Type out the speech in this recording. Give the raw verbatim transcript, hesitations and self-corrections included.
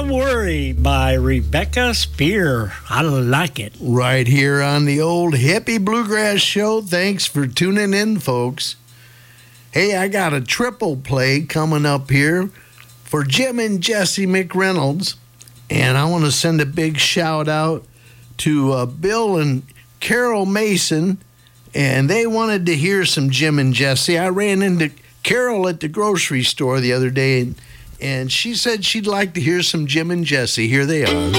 Don't Worry by Rebecca Spear. I like it. Right here on the old Hippie Bluegrass Show. Thanks for tuning in, folks. Hey, I got a triple play coming up here for Jim and Jesse McReynolds. And I want to send a big shout out to uh, Bill and Carol Mason. And they wanted to hear some Jim and Jesse. I ran into Carol at the grocery store the other day, and, and she said she'd like to hear some Jim and Jesse. Here they are.